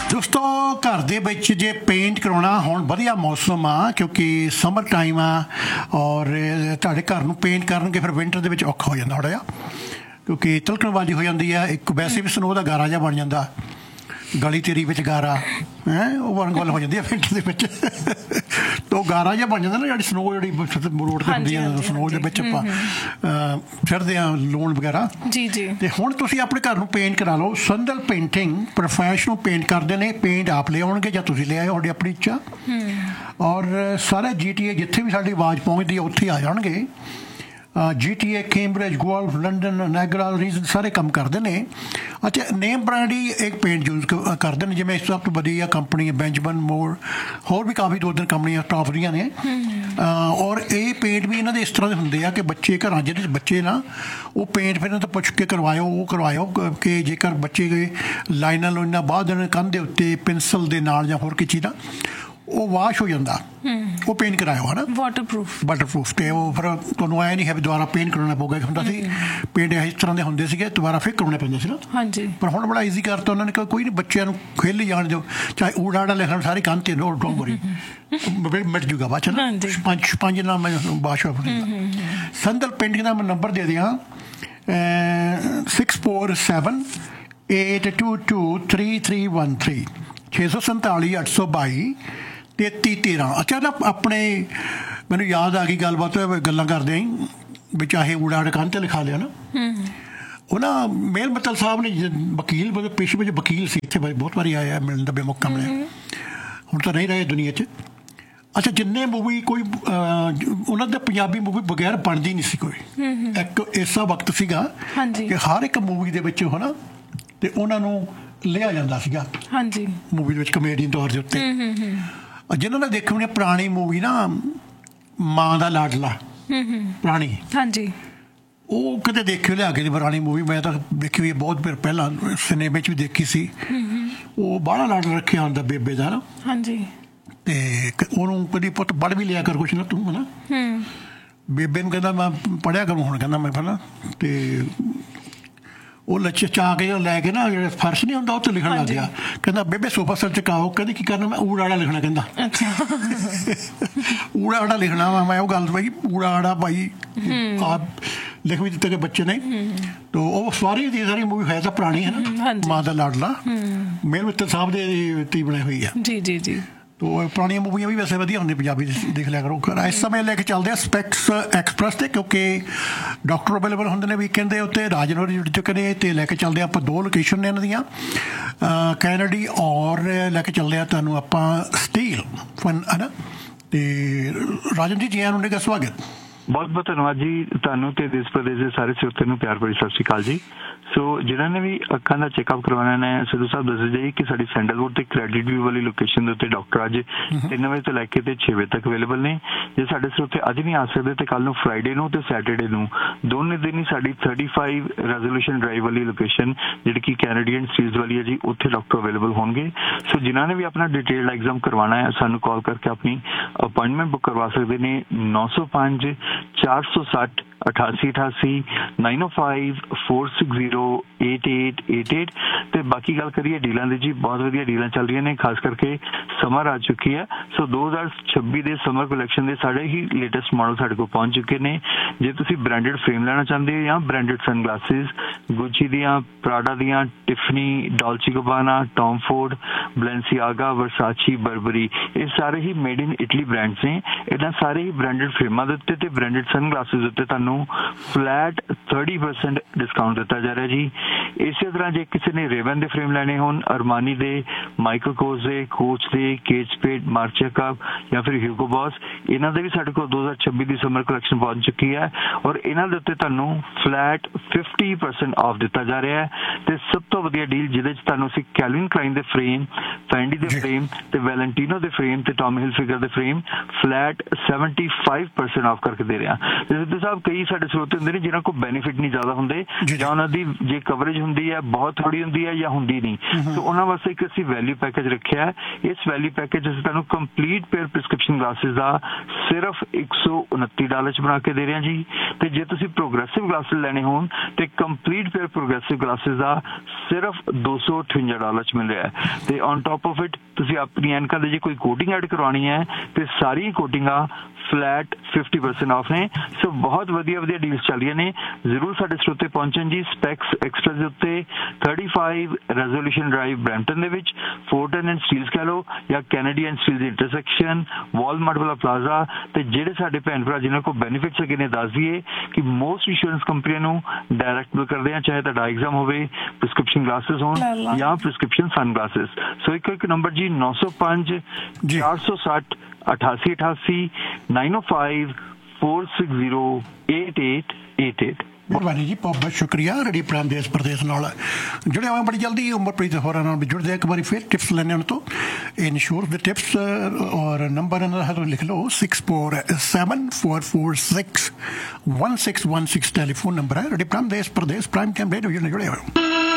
ਦੋਸਤੋ ਘਰ ਦੇ ਵਿੱਚ ਜੇ ਪੇਂਟ ਕਰਾਉਣਾ ਹੁਣ ਵਧੀਆ ਮੌਸਮ ਆ ਕਿਉਂਕਿ ਸਮਰ ਟਾਈਮ ਆ ਔਰ ਤੁਹਾਡੇ ਘਰ ਨੂੰ ਪੇਂਟ ਕਰਨਗੇ ਫਿਰ ਵਿੰਟਰ ਦੇ ਵਿੱਚ ਔਖਾ ਹੋ ਜਾਂਦਾ ਥੋੜ੍ਹਾ ਜਿਹਾ ਕਿਉਂਕਿ ਤਿਲਕਣਬਾਜ਼ੀ ਹੋ ਜਾਂਦੀ ਆ। ਇੱਕ ਵੈਸੇ ਵੀ ਸਨੋ ਦਾ ਗਾਰਾ ਜਿਹਾ ਬਣ ਜਾਂਦਾ ਗਲੀ ਤੇਰੀ ਵਿੱਚ ਗਾਰਾ ਉਹ ਬਣ ਗੱਲ ਹੋ ਜਾਂਦੀ ਆ ਵਿੰਟਰ ਦੇ ਵਿੱਚ ਤਾਂ ਗਾਰਾ ਜਿਹਾ ਬਣ ਜਾਂਦਾ ਨਾ ਜਿਹੜੀ ਸਨੋ ਜਿਹੜੀ ਰੋਡ 'ਤੇ ਹੁੰਦੀ ਆ ਸਨੋ ਦੇ ਵਿੱਚ ਆਪਾਂ ਫਿਰਦੇ ਹਾਂ ਲੋਨ ਵਗੈਰਾ ਜੀ ਜੀ। ਅਤੇ ਹੁਣ ਤੁਸੀਂ ਆਪਣੇ ਘਰ ਨੂੰ ਪੇਂਟ ਕਰਾ ਲਓ। ਸੰਦਲ ਪੇਂਟਿੰਗ ਪ੍ਰੋਫੈਸ਼ਨਲ ਪੇਂਟ ਕਰਦੇ ਨੇ। ਪੇਂਟ ਆਪ ਲੈ ਆਉਣਗੇ ਜਾਂ ਤੁਸੀਂ ਲੈ ਆਓ ਤੁਹਾਡੀ ਆਪਣੀ ਇੱਛਾ ਔਰ ਸਾਰੇ GTA ਜਿੱਥੇ ਵੀ ਸਾਡੀ ਆਵਾਜ਼ ਪਹੁੰਚਦੀ ਹੈ ਉੱਥੇ ਆ ਜਾਣਗੇ। GTA Cambridge golf London Niagara reason ਸਾਰੇ ਕੰਮ ਕਰਦੇ ਨੇ। ਅੱਛਾ ਨੇਮ ਬ੍ਰਾਂਡ ਹੀ ਇੱਕ ਪੇਂਟ ਯੂਜ਼ ਕਰਦੇ ਨੇ ਜਿਵੇਂ ਸਭ ਤੋਂ ਵਧੀਆ ਕੰਪਨੀ ਹੈ ਬੈਂਜਮਨ ਮੋਰ ਹੋਰ ਵੀ ਕਾਫੀ ਦੋ ਤਿੰਨ ਕੰਪਨੀਆਂ ਟੌਪ ਦੀਆਂ ਨੇ ਔਰ ਇਹ ਪੇਂਟ ਵੀ ਇਹਨਾਂ ਦੇ ਇਸ ਤਰ੍ਹਾਂ ਦੇ ਹੁੰਦੇ ਆ ਕਿ ਬੱਚੇ ਘਰਾਂ ਜਿਹਦੇ ਬੱਚੇ ਨਾ ਉਹ ਪੇਂਟ ਫਿਰ ਇਹਨਾਂ ਤੋਂ ਪੁੱਛ ਕੇ ਕਰਵਾਇਓ ਉਹ ਕਰਵਾਇਓ ਕਿ ਜੇਕਰ ਬੱਚੇ ਗਏ ਲਾਈਨਾਂ ਲੂਈਨਾਂ ਬਾਹਰ ਦੇਣ ਕੰਧ ਦੇ ਉੱਤੇ ਪੈਨਸਲ ਦੇ ਨਾਲ ਜਾਂ ਹੋਰ ਕਿਸੇ ਚੀਜ਼ ਦਾ ਉਹ ਵਾਸ਼ ਹੋ ਜਾਂਦਾ ਉਹ ਪੇਂਟ ਕਰਾਇਓ ਹੈ ਨਾ ਵਾਟਰਪਰੂਫ ਅਤੇ ਉਹ ਫਿਰ ਤੁਹਾਨੂੰ ਐਂ ਨਹੀਂ ਹੈ ਵੀ ਦੁਬਾਰਾ ਪੇਂਟ ਕਰਾਉਣਾ ਪਊਗਾ। ਹੁੰਦਾ ਸੀ ਪੇਂਟ ਇਸ ਤਰ੍ਹਾਂ ਦੇ ਹੁੰਦੇ ਸੀਗੇ ਦੁਬਾਰਾ ਫਿਰ ਕਰਾਉਣੇ ਪੈਂਦੇ ਸੀ ਨਾ ਪਰ ਹੁਣ ਬੜਾ ਈਜ਼ੀ ਕਰਤਾ ਉਹਨਾਂ ਨੇ ਕਿਹਾ ਕੋਈ ਨਹੀਂ ਬੱਚਿਆਂ ਨੂੰ ਖੇਲ ਹੀ ਜਾਣ ਦਿਓ ਚਾਹੇ ਊੜਾ ਆੜਾ ਲਿਖਣ ਸਾਰੀ ਕੰਧ 'ਤੇ ਡੋਂਟ ਵਰੀ ਮਿਟ ਜੂਗਾ ਬਾਅਦ 'ਚ ਨਾ ਪੰਜ ਨਾਲ ਮੈਂ ਬਾਸ਼ ਸੰਦਲ ਪੇਂਟਿੰਗ ਦਾ ਮੈਂ ਨੰਬਰ ਦੇ ਦਿਆਂ 6478223313 647 822 ਅੱਛਾ ਨਾ ਆਪਣੇ ਮੈਨੂੰ ਯਾਦ ਆ ਗਈ ਗੱਲਬਾਤ ਗੱਲਾਂ ਕਰਦੇ ਆਂ ਵੀ ਚਾਹੇ ਊੜਾ ਕੰਧ 'ਤੇ ਲਿਖਾ ਲਿਆ ਨਾ ਉਹ ਨਾ ਮੇਲ ਮਤਲ ਸਾਹਿਬ ਨੇ ਵਕੀਲ ਪੇਸ਼ੇ ਵਿੱਚ ਵਕੀਲ ਸੀ ਇੱਥੇ ਬਹੁਤ ਵਾਰੀ ਆਇਆ ਮਿਲਣ ਦਾ ਮੌਕਾ ਮਿਲਿਆ ਹੁਣ ਤਾਂ ਨਹੀਂ ਰਹੇ ਦੁਨੀਆ 'ਚ। ਅੱਛਾ ਜਿੰਨੇ ਮੂਵੀ ਕੋਈ ਉਹਨਾਂ ਦੇ ਪੰਜਾਬੀ ਮੂਵੀ ਬਗੈਰ ਬਣਦੀ ਨਹੀਂ ਸੀ ਕੋਈ ਇੱਕ ਐਸਾ ਵਕਤ ਸੀਗਾ ਕਿ ਹਰ ਇੱਕ ਮੂਵੀ ਦੇ ਵਿੱਚ ਹੈ ਨਾ ਅਤੇ ਉਹਨਾਂ ਨੂੰ ਲਿਆ ਜਾਂਦਾ ਸੀਗਾ ਮੂਵੀ ਦੇ ਵਿੱਚ ਕਮੇਡੀਅਨ ਤੌਰ ਦੇ ਉੱਤੇ। ਜਿਹਨਾਂ ਨੇ ਦੇਖੀ ਹੋਣੀ ਪੁਰਾਣੀ ਮੂਵੀ ਨਾ ਮਾਂ ਦਾ ਲਾਡਲਾ ਪੁਰਾਣੀ ਉਹ ਕਿਤੇ ਦੇਖਿਓ ਲਿਆ ਕੇ ਪੁਰਾਣੀ ਮੂਵੀ ਮੈਂ ਤਾਂ ਦੇਖੀ ਹੋਈ ਬਹੁਤ ਦੇਰ ਪਹਿਲਾਂ ਸਿਨੇਮੇ 'ਚ ਵੀ ਦੇਖੀ ਸੀ। ਉਹ ਬਾਹਲਾ ਲਾਡਲਾ ਰੱਖਿਆ ਹੁੰਦਾ ਬੇਬੇ ਦਾ ਨਾ ਅਤੇ ਉਹਨੂੰ ਕਦੀ ਪੁੱਤ ਪੜ੍ਹ ਵੀ ਲਿਆ ਕਰ ਕੁਛ ਨਾ ਤੂੰ ਹੈ ਨਾ ਬੇਬੇ ਨੂੰ ਕਹਿੰਦਾ ਮੈਂ ਪੜ੍ਹਿਆ ਕਰੂੰ ਹੁਣ ਕਹਿੰਦਾ ਮੈਂ ਪਹਿਲਾਂ ਅਤੇ ਉਹ ਚਾ ਕੇ ਲੈ ਕੇ ਨਾ ਜਿਹੜਾ ਫਰਸ਼ ਨਹੀਂ ਹੁੰਦਾ ਉਹ 'ਤੇ ਲਿਖਣ ਲੱਗ ਗਿਆ ਕਹਿੰਦਾ ਬੇਬੇ ਸੋਫਾ ਸਰ ਚਕਾਓ ਕਹਿੰਦੀ ਕੀ ਕਰਨਾ ਮੈਂ ਊੜਾ ਆੜਾ ਲਿਖਣਾ ਕਹਿੰਦਾ ਊੜਾ ਆੜਾ ਲਿਖਣਾ ਵਾ ਮੈਂ ਉਹ ਗੱਲ ਭਾਈ ਊੜਾ ਆੜਾ ਭਾਈ ਆਪ ਲਿਖ ਵੀ ਦਿੱਤੇ ਕਿ ਬੱਚੇ ਨੇ ਤਾਂ ਉਹ ਸਾਰੀ ਦੀ ਸਾਰੀ ਮੂਵੀ ਹੈ ਤਾਂ ਪੁਰਾਣੀ ਹੈ ਨਾ ਮਾਂ ਦਾ ਲਾਡਲਾ ਮੇਲ ਮਿੱਤਰ ਸਾਹਿਬ ਦੇ ਤੀ ਬਣਾਈ ਹੋਈ ਆ ਜੀ। ਤੋ ਪੁਰਾਣੀਆਂ ਮੂਵੀਆਂ ਵੀ ਵੈਸੇ ਵਧੀਆ ਹੁੰਦੀਆਂ ਪੰਜਾਬੀ ਦੇਖ ਲਿਆ ਕਰੋ। ਇਸ ਸਮੇਂ ਲੈ ਕੇ ਚੱਲਦੇ ਆ ਸਪੈਕਸ ਐਕਸਪ੍ਰੈਸ 'ਤੇ ਕਿਉਂਕਿ ਡਾਕਟਰ ਅਵੇਲੇਬਲ ਹੁੰਦੇ ਨੇ ਵੀਕਐਂਡ ਦੇ ਉੱਤੇ ਰਾਜਨਗਰ ਜੁੜ ਚੁੱਕੇ ਨੇ ਅਤੇ ਲੈ ਕੇ ਚੱਲਦੇ ਆਪਾਂ ਦੋ ਲੋਕੇਸ਼ਨ ਨੇ ਇਹਨਾਂ ਦੀਆਂ ਕੈਨੇਡੀ ਔਰ ਲੈ ਕੇ ਚੱਲਦੇ ਆ ਤੁਹਾਨੂੰ ਆਪਾਂ ਸਟੀਲ ਫਨ ਹੈ ਨਾ ਅਤੇ ਰਾਜਨ ਜੀ ਆਇਆਂ ਨੂੰ ਨਿੱਘਾ ਸਵਾਗਤ। ਬਹੁਤ ਬਹੁਤ ਧੰਨਵਾਦ ਜੀ ਤੁਹਾਨੂੰ ਤੇ ਦੇਸ਼ ਪ੍ਰਦੇਸ਼ ਦੇ ਸਾਰੇ ਸਰੋਤਿਆਂ ਨੂੰ ਪਿਆਰ ਭਰੀ ਸਤਿ ਸ਼੍ਰੀ ਅਕਾਲ ਜੀ। ਸੋ ਜਿਹਨਾਂ ਨੇ ਵੀ ਅੱਖਾਂ ਦਾ ਚੈੱਕਅਪ ਕਰਵਾਉਣਾ ਨੇ ਸਿੱਧੂ ਸਾਹਿਬ ਦੱਸ ਜਾਈਏ ਕਿ ਸਾਡੀ ਸੈਂਡਲਵੁੱਡ ਤੇ ਕ੍ਰੈਡਿਟ ਵਿਊ ਵਾਲੀ ਲੋਕੇਸ਼ਨ ਦੇ ਉੱਤੇ ਡਾਕਟਰ ਅੱਜ 3 ਵਜੇ ਤੋਂ ਲੈ ਕੇ ਤੇ 6 ਵਜੇ ਤੱਕ ਅਵੇਲੇਬਲ ਨੇ। ਜੇ ਸਾਡੇ ਸਰੋਤੇ ਅੱਜ ਨਹੀਂ ਆ ਸਕਦੇ ਤੇ ਕੱਲ੍ਹ ਨੂੰ ਫਰਾਈਡੇ ਨੂੰ ਤੇ ਸੈਟਰਡੇ ਨੂੰ ਦੋਨੇ ਦਿਨ ਹੀ ਸਾਡੀ 35 ਰੈਜ਼ੋਲੂਸ਼ਨ ਡਰਾਈਵ ਵਾਲੀ ਲੋਕੇਸ਼ਨ ਜਿਹੜੀ ਕਿ ਕੈਨੇਡੀਅਨ ਸਟਰੀਜ਼ ਵਾਲੀ ਹੈ ਜੀ ਉੱਥੇ ਡਾਕਟਰ ਅਵੇਲੇਬਲ ਹੋਣਗੇ। ਸੋ ਜਿਨ੍ਹਾਂ ਨੇ ਵੀ ਆਪਣਾ ਡਿਟੇਲਡ ਐਗਜ਼ਾਮ ਕਰਵਾਉਣਾ ਹੈ ਸਾਨੂੰ ਕਾਲ ਕਰਕੇ ਆਪਣੀ ਅਪਾਇੰਟਮੈਂਟ ਬੁੱਕ ਕਰਵਾ ਸਕਦੇ ਨੇ 905 460 8888 905 460 8888 ਤੇ ਬਾਕੀ ਗੱਲ ਕਰੀਏ ਡੀਲਾਂ ਦੀ ਜੀ ਬਹੁਤ ਵਧੀਆ ਡੀਲਾਂ ਚੱਲ ਰਹੀਆਂ ਨੇ ਖਾਸ ਕਰਕੇ ਸਮਰ ਆ ਚੁੱਕੀ ਹੈ। ਸੋ 2026 ਦੇ ਸਮਰ ਕਲੈਕਸ਼ਨ ਦੇ ਸਾਡੇ ਹੀ ਲੇਟੈਸਟ ਮਾਡਲ ਸਾਡੇ ਕੋਲ ਪਹੁੰਚ ਚੁੱਕੇ ਨੇ। ਜੇ ਤੁਸੀਂ ਬ੍ਰਾਂਡਡ ਫਰੇਮ ਲੈਣਾ ਚਾਹੁੰਦੇ ਹੋ ਜਾਂ ਬ੍ਰਾਂਡਡ ਸਨਗਲਾਸਿਸ ਗੁੱਚੀ ਦੀਆਂ ਪ੍ਰਾਡਾ ਦੀਆਂ ਟਿਫਨੀ ਡੋਲਚੀ ਗਬਾਨਾ ਟੌਮ ਫੋਰਡ ਬਲੈਂਸੀਆਗਾ ਵਰਸਾਚੀ ਬਰਬਰੀ ਇਹ ਸਾਰੇ ਹੀ ਮੇਡ ਇਨ ਇਟਲੀ ਬ੍ਰਾਂਡਸ ਨੇ। ਇਹਨਾਂ ਸਾਰੇ ਹੀ ਬ੍ਰਾਂਡਡ ਫਰੇਮਾਂ ਦੇ ਉੱਤੇ ਤੇ ਬ੍ਰਾਂਡਡ ਸਨਗਲਾਸਿਸ ਉੱਤੇ ਤੁਹਾਨੂੰ ਫਲੈਟ 30% ਡਿਸਕਾਊਂਟ ਦਿੱਤਾ ਜਾ ਰਿਹਾ ਜੀ। ਇਸੇ ਤਰ੍ਹਾਂ ਜੇ ਕਿਸੇ ਨੇ ਰੇਵਨ ਦੇ ਫਰੇਮ ਲੈਣੇ ਹੋਣ ਅਰਮਾਨੀ ਦੇ ਮਾਈਕਲ ਕੋਰਸ ਦੇ ਕੋਚ ਦੇ ਕੇਟ ਸਪੇਡ ਮਾਰਕ ਜੈਕਬ ਜਾਂ ਫਿਰ ਹਿਊਗੋ ਬॉस ਇਹਨਾਂ ਦੇ ਵੀ ਸਾਡੇ ਕੋਲ 2026 ਦੀ ਸਮਰ ਕਲੈਕਸ਼ਨ ਪਹੁੰਚ ਚੁੱਕੀ ਹੈ ਔਰ ਇਹਨਾਂ ਦੇ ਉੱਤੇ ਤੁਹਾਨੂੰ ਫਲੈਟ 50% ਆਫ ਦਿੱਤਾ ਜਾ ਰਿਹਾ ਹੈ। ਤੇ ਸਭ ਤੋਂ ਵਧੀਆ ਡੀਲ ਜਿਹਦੇ 'ਚ ਤੁਹਾਨੂੰ ਅਸੀਂ ਕੈਲਵਿਨ ਕਲਾਈਨ ਦੇ ਫਰੇਮ ਫੈਂਡੀ ਦੇ ਫਰੇਮ ਤੇ ਵੈਲੈਂਟੀਨੋ ਦੇ ਫਰੇਮ ਤੇ ਟੌਮੀ ਹਿਲਫਿਗਰ ਦੇ ਫਰੇਮ ਫਲੈਟ 75% ਆਫ ਕਰਕੇ ਦੇ ਰਹੇ ਹਾਂ। ਸਿੱਧੂ ਸਾਹਿਬ ਕਈ ਕਈ ਸਾਡੇ ਸਰੋਤੇ ਹੁੰਦੇ ਨੇ ਜਿਨ੍ਹਾਂ ਕੋਲ ਬੈਨੀਫਿਟ ਨਹੀਂ ਜ਼ਿਆਦਾ ਹੁੰਦੇ ਜੀ। ਜਾਂ ਉਹਨਾਂ ਦੀ ਜੇ ਕਵਰੇਜ ਹੁੰਦੀ ਹੈ ਬਹੁਤ ਥੋੜੀ ਹੁੰਦੀ ਹੈ ਜਾਂ ਹੁੰਦੀ ਨਹੀਂ, ਸੋ ਉਹਨਾਂ ਵਾਸਤੇ ਇੱਕ ਅਸੀਂ ਵੈਲਿਊ ਪੈਕੇਜ ਰੱਖਿਆ ਹੈ। ਇਸ ਵੈਲਿਊ ਪੈਕੇਜ ਅਸੀਂ ਤੁਹਾਨੂੰ ਕੰਪਲੀਟ ਪੇਅਰ ਪ੍ਰਿਸਕ੍ਰਿਪਸ਼ਨ ਗਲਾਸਿਸ ਦਾ ਸਿਰਫ $129 ਚ ਬਣਾ ਕੇ ਦੇ ਰਹੇ ਹਾਂ ਜੀ। ਤੇ ਜੇ ਤੁਸੀਂ ਪ੍ਰੋਗਰੈਸਿਵ ਗਲਾਸਿਸ ਲੈਣੇ ਹੋਣ ਤੇ ਕੰਪਲੀਟ ਪੇਅਰ ਪ੍ਰੋਗਰੈਸਿਵ ਗਲਾਸਿਸ ਦਾ ਸਿਰਫ $258 ਚ ਮਿਲ ਰਿਹਾ ਹੈ। ਤੇ ਔਨ ਟੌਪ ਆਫ ਇਟ ਤੁਸੀਂ ਆਪਣੀ ਐਨਕਾਂ ਦੇ ਜੇ ਕੋਈ ਕੋਟਿੰਗ ਐਡ ਕਰਵਾਉਣੀ ਹੈ ਤੇ ਸਾਰੀ ਕੋਟਿੰਗਾਂ ਫਲੈਟ 50% ਆਫ ਨੇ। ਸੋ ਬਹੁਤ ਵਧੀਆ ਡੀਲਸ ਚੱਲ ਰਹੀਆਂ ਨੇ, ਜ਼ਰੂਰ ਸਾਡੇ ਸਰੋਤੇ ਪਹੁੰਚਣ ਜੀ। ਸਪੈਕਸ ਐਕਸਪ੍ਰੈਸ ਦੇ ਉੱਤੇ 35 ਰੈਜ਼ੋਲੂਸ਼ਨ ਡਰਾਈਵ ਬਰੈਂਪਟਨ ਦੇ ਵਿੱਚ, ਫੋਰਟਨ ਐਂਡ ਸਟੀਲਸ ਕਹਿ ਲਓ ਜਾਂ Kennedy and Steeles intersection, Walmart ਵਾਲਾ ਪਲਾਜ਼ਾ। ਤੇ ਜਿਹੜੇ ਸਾਡੇ ਭੈਣ ਭਰਾ ਜਿਨ੍ਹਾਂ ਕੋਲ ਬੈਨੀਫਿਟਸ ਹੈਗੇ ਨੇ, ਦੱਸ ਦਈਏ ਕਿ ਮੋਸਟ ਇੰਸ਼ੋਰੈਂਸ ਕੰਪਨੀਆਂ ਨੂੰ ਡਾਇਰੈਕਟ ਬਿਲ ਕਰਦੇ ਆ, ਚਾਹੇ ਤੁਹਾਡਾ ਐਗਜ਼ਾਮ ਹੋਵੇ, ਪ੍ਰਿਸਕ੍ਰਿਪਸ਼ਨ ਗਲਾਸਿਸ ਹੋਣ ਜਾਂ ਪ੍ਰਿਸਕ੍ਰਿਪਸ਼ਨ ਸਨ ਗਲਾਸਿਸ। ਸੋ ਇੱਕ ਨੰਬਰ ਜੀ 905 460 8888 905 460 8888। ਮਿਹਰਬਾਨੀ ਜੀ, ਬਹੁਤ ਬਹੁਤ ਸ਼ੁਕਰੀਆ। ਰੇਡੀਓ ਪ੍ਰਾਈਮ ਦੇਸ਼ ਪ੍ਰਦੇਸ਼ ਨਾਲ ਜੁੜੇ ਹੋਏ ਬੜੀ ਜਲਦੀ ਉਮਰਪ੍ਰੀਤ ਹੋਰਾਂ ਨਾਲ ਵੀ ਜੁੜਦੇ ਇੱਕ ਵਾਰੀ ਫਿਰ ਟਿਪਸ ਲੈਣੇ ਉਹਨਾਂ ਤੋਂ ਇੰਸ਼ੋਰੈਂਸ ਦੇ ਟਿਪਸ। ਔਰ ਨੰਬਰ ਇਹਨਾਂ ਦਾ ਤੁਸੀਂ ਲਿਖ ਲਓ 6474461616 ਟੈਲੀਫੋਨ ਨੰਬਰ ਹੈ। ਰੇਡੀਓ ਪ੍ਰਾਈਮ ਦੇਸ਼ ਪ੍ਰਦੇਸ਼ ਪ੍ਰਾਈਮ ਟਾਈਮ ਰੇਡੀਓ ਜੁੜੇ ਹੋਏ।